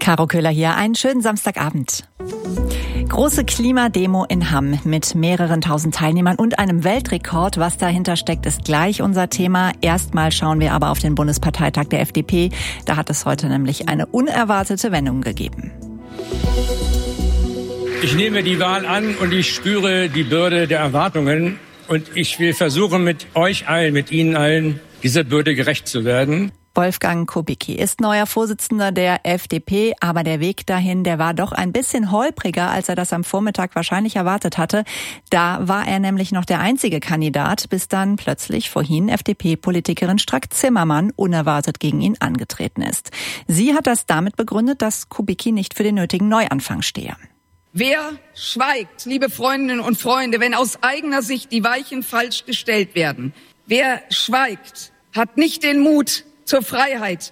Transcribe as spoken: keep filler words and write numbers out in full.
Caro Köhler hier, einen schönen Samstagabend. Große Klimademo in Hamm mit mehreren tausend Teilnehmern und einem Weltrekord. Was dahinter steckt, ist gleich unser Thema. Erstmal schauen wir aber auf den Bundesparteitag der F D P. Da hat es heute nämlich eine unerwartete Wendung gegeben. Ich nehme die Wahl an und ich spüre die Bürde der Erwartungen. Und ich will versuchen, mit euch allen, mit Ihnen allen, dieser Bürde gerecht zu werden. Wolfgang Kubicki ist neuer Vorsitzender der F D P, aber der Weg dahin, der war doch ein bisschen holpriger, als er das am Vormittag wahrscheinlich erwartet hatte. Da war er nämlich noch der einzige Kandidat, bis dann plötzlich vorhin F D P-Politikerin Strack-Zimmermann unerwartet gegen ihn angetreten ist. Sie hat das damit begründet, dass Kubicki nicht für den nötigen Neuanfang stehe. Wer schweigt, liebe Freundinnen und Freunde, wenn aus eigener Sicht die Weichen falsch gestellt werden? Wer schweigt, hat nicht den Mut zur Freiheit,